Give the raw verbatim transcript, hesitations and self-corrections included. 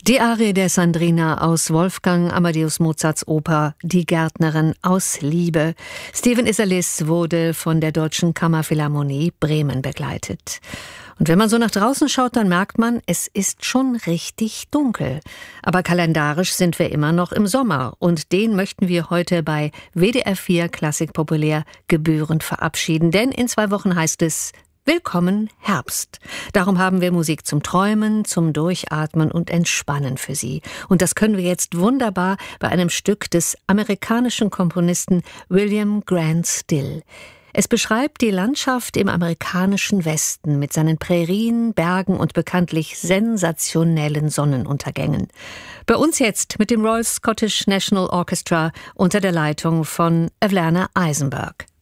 Die Arie der Sandrina aus Wolfgang Amadeus Mozarts Oper Die Gärtnerin aus Liebe. Stephen Isserlis wurde von der Deutschen Kammerphilharmonie Bremen begleitet. Und wenn man so nach draußen schaut, dann merkt man, es ist schon richtig dunkel. Aber kalendarisch sind wir immer noch im Sommer. Und den möchten wir heute bei W D R vier Klassik Populär gebührend verabschieden. Denn in zwei Wochen heißt es Willkommen Herbst. Darum haben wir Musik zum Träumen, zum Durchatmen und Entspannen für Sie. Und das können wir jetzt wunderbar bei einem Stück des amerikanischen Komponisten William Grant Still. Es beschreibt die Landschaft im amerikanischen Westen mit seinen Prärien, Bergen und bekanntlich sensationellen Sonnenuntergängen. Bei uns jetzt mit dem Royal Scottish National Orchestra unter der Leitung von Evelina Eisenberg.